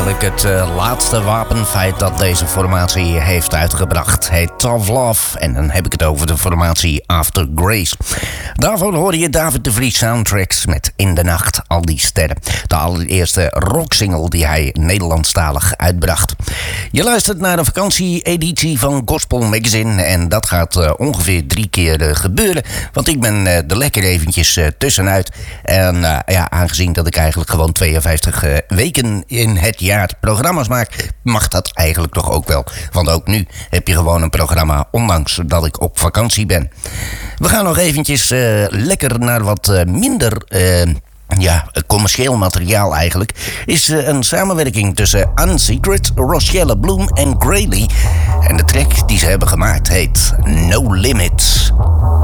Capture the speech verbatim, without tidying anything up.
eigenlijk het uh, laatste wapenfeit dat deze formatie heeft uitgebracht. Heet Tough Love en dan heb ik het over de formatie After Grace. Daarvoor hoorde je David de Vries Soundtracks met In de Nacht, Al die Sterren. De allereerste rocksingle die hij Nederlandstalig uitbracht. Je luistert naar een vakantieeditie van Gospel Magazine en dat gaat uh, ongeveer drie keer uh, gebeuren. Want ik ben uh, er lekker eventjes uh, tussenuit. En uh, ja, aangezien dat ik eigenlijk gewoon tweeënvijftig uh, weken in het jaar programma's maak, mag dat eigenlijk toch ook wel. Want ook nu heb je gewoon een programma, ondanks dat ik op vakantie ben. We gaan nog eventjes uh, lekker naar wat uh, minder... Uh, Ja, commercieel materiaal eigenlijk. Is uh, een samenwerking tussen Unsecret, Rochelle Bloom en Graylee. En de track die ze hebben gemaakt heet No Limits.